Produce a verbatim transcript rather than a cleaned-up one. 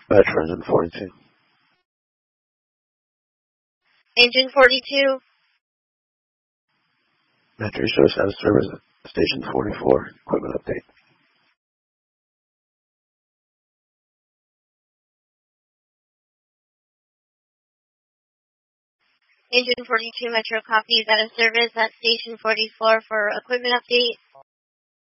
Metro Engine forty-two. Engine forty-two. Metro shows out of service at Station forty-four. Equipment update. Engine forty-two Metro copies out of service at Station forty-four for equipment update.